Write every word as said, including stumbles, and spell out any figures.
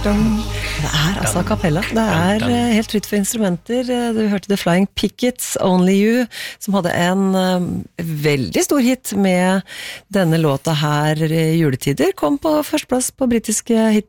Det er altså a cappella. Det er uh, helt fritt for instrumenter. Du hørte The Flying Pickets, Only You, som hadde en uh, veldig stor hit med denne låta her i juletider. Kom på førsteplass på britiske hit